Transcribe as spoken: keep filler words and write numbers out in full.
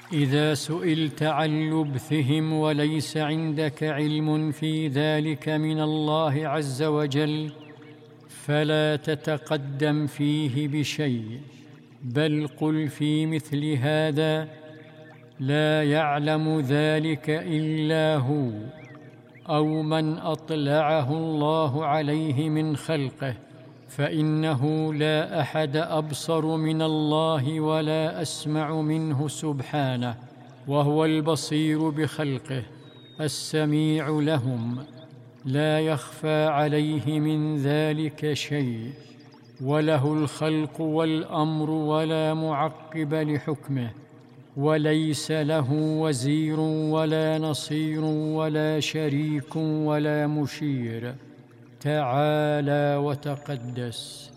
إذا سئلت عن لبثهم وليس عندك علم في ذلك من الله عز وجل فلا تتقدم فيه بشيء، بل قل في مثل هذا: لا يعلم ذلك إلا هو، أو من أطلعه الله عليه من خلقه، فإنه لا أحد أبصر من الله ولا أسمع منه سبحانه، وهو البصير بخلقه السميع لهم، لا يخفى عليه من ذلك شيء، وله الخلق والأمر ولا معقب لحكمه، وليس له وزير ولا نصير ولا شريك ولا مشير، تعالى وتقدس.